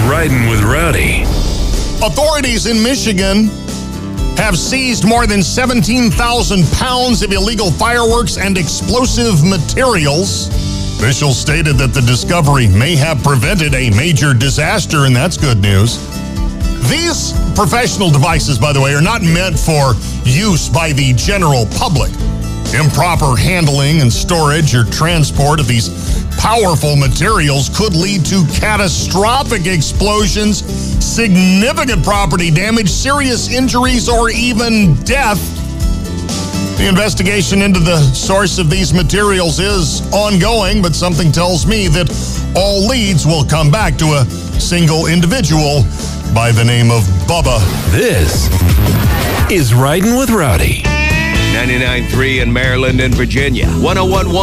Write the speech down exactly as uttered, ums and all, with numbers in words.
Riding with Rowdy. Authorities in Michigan have seized more than seventeen thousand pounds of illegal fireworks and explosive materials. Officials stated that the discovery may have prevented a major disaster, and that's good news. These professional devices, by the way, are not meant for use by the general public. Improper handling and storage or transport of these powerful materials could lead to catastrophic explosions, significant property damage, serious injuries, or even death. The investigation into the source of these materials is ongoing, but something tells me that all leads will come back to a single individual by the name of Bubba. This is Riding with Rowdy. ninety-nine point three in Maryland and Virginia. one oh one point one